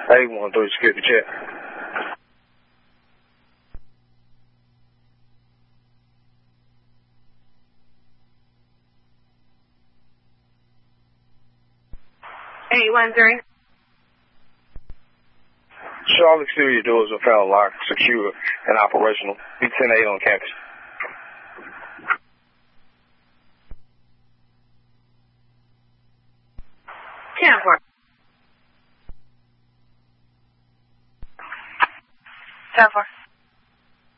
A13, security check. A13. Show all exterior doors are found locked, secure, and operational. Be 10-8 on campus. 10-4. 10-4.